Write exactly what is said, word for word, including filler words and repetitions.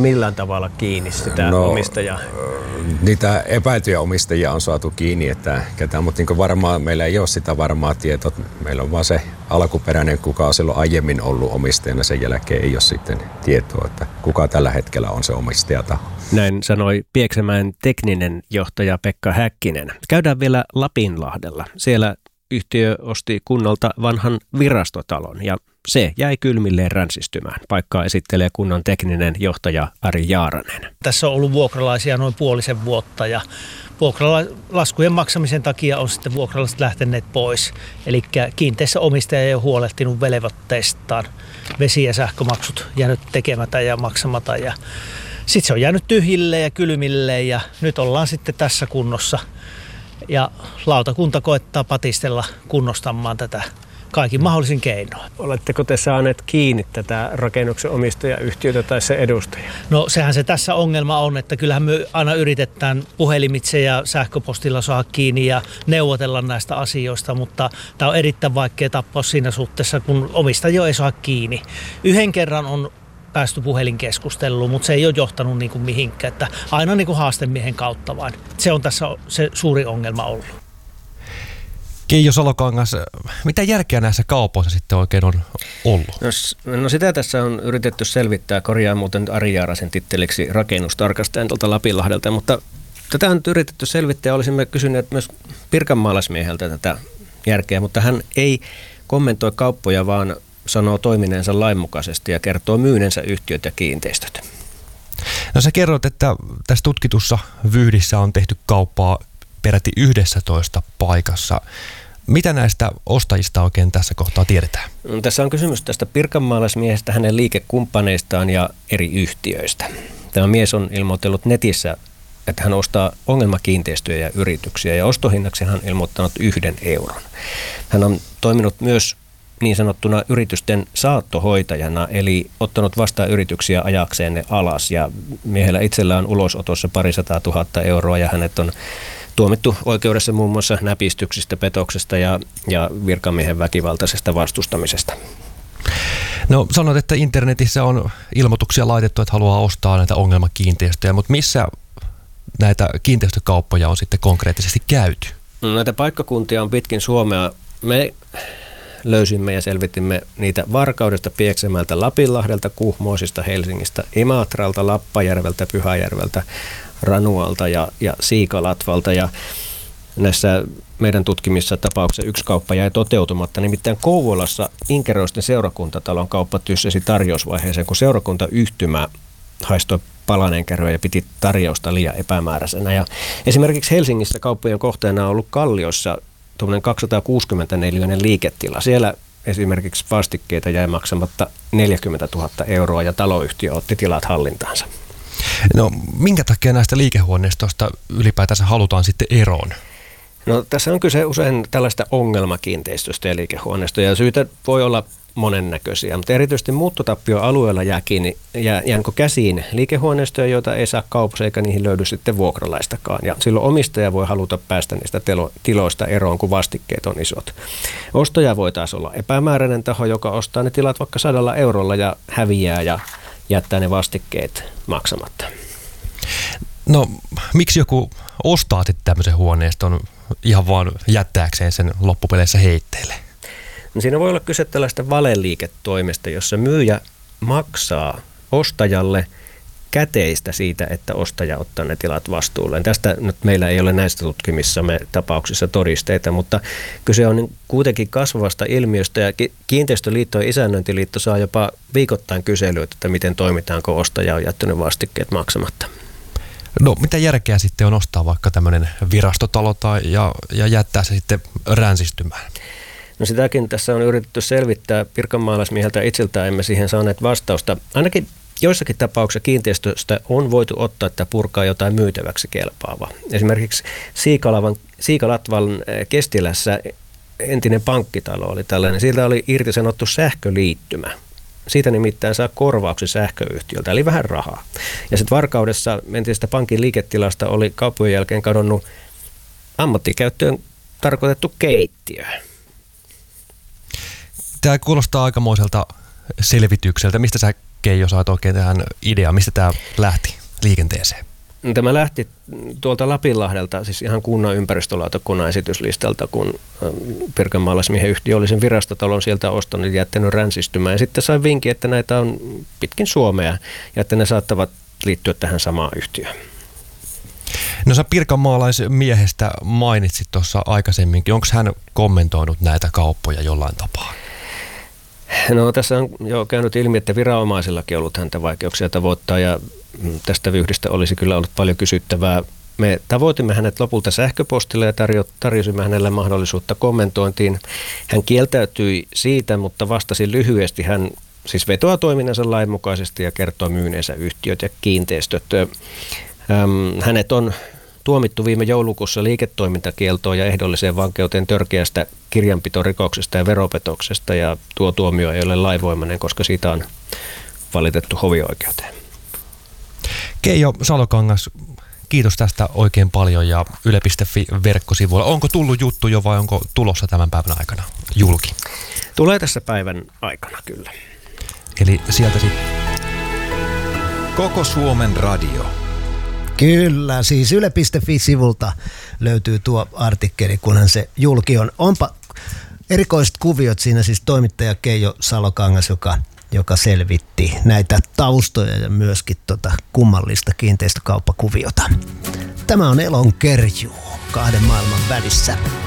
millään tavalla kiinni sitä no, omistajaa? Niitä epäiltyjä omistajia on saatu kiinni, että ketään, mutta niin varmaan meillä ei ole sitä varmaa tietoa. Meillä on vaan se alkuperäinen, kuka on silloin aiemmin ollut omistajana. Sen jälkeen ei ole sitten tietoa, että kuka tällä hetkellä on se omistajataho. Näin sanoi Pieksämäen tekninen johtaja Pekka Häkkinen. Käydään vielä Lapinlahdella. Siellä yhtiö osti kunnalta vanhan virastotalon ja se jäi kylmilleen ränsistymään. Paikkaa esittelee kunnan tekninen johtaja Ari Jaaranen. Tässä on ollut vuokralaisia noin puolisen vuotta ja vuokralaskujen maksamisen takia on sitten vuokralaiset lähteneet pois. Eli kiinteässä omistaja ei ole huolehtinut velvoitteistaan. Vesi- ja sähkömaksut jäänyt tekemättä ja maksamatta. Ja sitten se on jäänyt tyhjille ja kylmille ja nyt ollaan sitten tässä kunnossa. Ja lautakunta koettaa patistella kunnostamaan tätä kaikin mahdollisin keinoin. Oletteko te saaneet kiinni tätä rakennuksen omistajayhtiötä tai se edustaja? No sehän se tässä ongelma on, että kyllähän me aina yritetään puhelimitse ja sähköpostilla saada kiinni ja neuvotella näistä asioista, mutta tämä on erittäin vaikea tapaus siinä suhteessa, kun omistaja ei saa kiinni. Yhden kerran on päästy puhelinkeskusteluun, mutta se ei ole johtanut niin kuin mihinkään, että aina niin kuin haastemiehen kautta vain. Se on tässä se suuri ongelma ollut. Keijo Salokangas, mitä järkeä näissä kaupoissa sitten oikein on ollut? No, no sitä tässä on yritetty selvittää, korjaa muuten Ari Jaarasen titteliksi rakennustarkastajan tuolta Lapinlahdelta, mutta tätä on nyt yritetty selvittää ja olisimme kysyneet myös pirkanmaalaismieheltä tätä järkeä, mutta hän ei kommentoi kauppoja, vaan sanoo toimineensa lainmukaisesti ja kertoo myynensä yhtiöt ja kiinteistöt. No sä kerroit, että tässä tutkitussa vyyhdissä on tehty kauppaa peräti yhdessätoista paikassa. Mitä näistä ostajista oikein tässä kohtaa tiedetään? No, tässä on kysymys tästä pirkanmaalaismiehestä, hänen liikekumppaneistaan ja eri yhtiöistä. Tämä mies on ilmoitellut netissä, että hän ostaa ongelmakiinteistöjä ja yrityksiä ja ostohinnaksi hän on ilmoittanut yhden euron. Hän on toiminut myös niin sanottuna yritysten saattohoitajana, eli ottanut vastaan yrityksiä ajakseen ne alas. Ja miehellä itsellä on ulosotossa parisataa tuhatta euroa ja hänet on tuomittu oikeudessa muun muassa näpistyksistä, petoksesta ja, ja virkamiehen väkivaltaisesta vastustamisesta. No sanoit, että internetissä on ilmoituksia laitettu, että haluaa ostaa näitä ongelmakiinteistöjä, mutta missä näitä kiinteistökauppoja on sitten konkreettisesti käyty? No, näitä paikkakuntia on pitkin Suomea. Me löysimme ja selvitimme niitä Varkaudesta, Pieksämäeltä, Lapinlahdelta, Kuhmoisista, Helsingistä, Imatralta, Lappajärveltä, Pyhäjärveltä, Ranualta ja, ja Siikalatvalta. Ja näissä meidän tutkimissa tapauksissa yksi kauppa jäi toteutumatta. Nimittäin Kouvolassa Inkeroisten seurakuntatalon kauppa tyssäsi tarjousvaiheeseen, kun seurakuntayhtymä haistoi palaneenkärryä ja piti tarjousta liian epämääräisenä. Ja esimerkiksi Helsingissä kauppojen kohteena on ollut Kalliossa tuommoinen kaksisataakuusikymmentäneljä liiketila. Siellä esimerkiksi vastikkeita jäi maksamatta neljäkymmentätuhatta euroa ja taloyhtiö otti tilat hallintaansa. No minkä takia näistä liikehuoneistoista ylipäätänsä halutaan sitten eroon? No tässä on kyse usein tällaista ongelmakiinteistöstä ja liikehuoneistoja ja syytä voi olla monennäköisiä, mutta erityisesti muuttotappioalueella jää, kiinni, jää jäänkö käsiin liikehuoneistoja, joita ei saa kaupassa eikä niihin löydy sitten vuokralaistakaan. Ja silloin omistaja voi haluta päästä niistä telo, tiloista eroon, kun vastikkeet on isot. Ostaja voi taas olla epämääräinen taho, joka ostaa ne tilat vaikka sadalla eurolla ja häviää ja jättää ne vastikkeet maksamatta. No miksi joku ostaa sitten tämmöisen huoneiston ihan vaan jättääkseen sen loppupeleissä heitteille? No siinä voi olla kyse tällaista valeliiketoimesta, jossa myyjä maksaa ostajalle käteistä siitä, että ostaja ottaa ne tilat vastuulleen. Tästä nyt meillä ei ole näistä tutkimissamme tapauksissa todisteita, mutta kyse on kuitenkin kasvavasta ilmiöstä ja Kiinteistöliitto ja Isännöintiliitto saa jopa viikoittain kyselyitä, että miten toimitaanko ostaja on jättänyt vastikkeet maksamatta. No mitä järkeä sitten on ostaa vaikka tämmöinen virastotalo tai ja, ja jättää se sitten ränsistymään? No sitäkin tässä on yritetty selvittää pirkanmaalaismieheltä itseltään, emme siihen saaneet vastausta. Ainakin joissakin tapauksissa kiinteistöstä on voitu ottaa, että purkaa jotain myytäväksi kelpaavaa. Esimerkiksi Siikalavan, Siikalatvan Kestilässä entinen pankkitalo oli tällainen. Siitä oli irtisanottu sähköliittymä. Siitä nimittäin saa korvauksen sähköyhtiöltä, eli vähän rahaa. Ja sitten Varkaudessa entisestä pankin liiketilasta oli kauppojen jälkeen kadonnut ammattikäyttöön tarkoitettu keittiö. Tämä kuulostaa aikamoiselta selvitykseltä. Mistä sä Keijo, saat oikein tähän ideaan. Mistä tämä lähti liikenteeseen? Tämä lähti tuolta Lapinlahdelta, siis ihan kunnan ympäristölautakunnan esityslistalta, kun pirkanmaalaismiehen yhtiö oli sen virastotalon sieltä ostanut ja jättänyt ränsistymään. Ja sitten sain vinkin, että näitä on pitkin Suomea ja että ne saattavat liittyä tähän samaan yhtiöön. No sä pirkanmaalaismiehestä mainitsit tuossa aikaisemminkin. Onko hän kommentoinut näitä kauppoja jollain tapaa? No tässä on jo käynyt ilmi, että viranomaisillakin on ollut häntä vaikeuksia tavoittaa ja tästä vyyhdistä olisi kyllä ollut paljon kysyttävää. Me tavoitimme hänet lopulta sähköpostilla ja tarjo- tarjosimme hänelle mahdollisuutta kommentointiin. Hän kieltäytyi siitä, mutta vastasi lyhyesti. Hän siis vetoaa toiminnansa lainmukaisesti ja kertoo myyneensä yhtiöt ja kiinteistöt. Hänet on tuomittu viime joulukuussa liiketoimintakieltoon ja ehdolliseen vankeuteen törkeästä kirjanpitorikoksesta ja veropetoksesta, ja tuo tuomio ei ole lainvoimainen, koska siitä on valitettu hovioikeuteen. Keijo Salokangas, kiitos tästä oikein paljon ja yle piste fi verkkosivuilla. Onko tullut juttu jo vai onko tulossa tämän päivän aikana julki? Tulee tässä päivän aikana kyllä. Eli sieltä sitten. Koko Suomen radio. Kyllä, siis yle piste fi-sivulta löytyy tuo artikkeli, kunhan se julki on. Onpa erikoiset kuviot siinä, siis toimittaja Keijo Salokangas, joka, joka selvitti näitä taustoja ja myöskin tota kummallista kiinteistökauppakuviota. Tämä on Elon kerjuu kahden maailman välissä.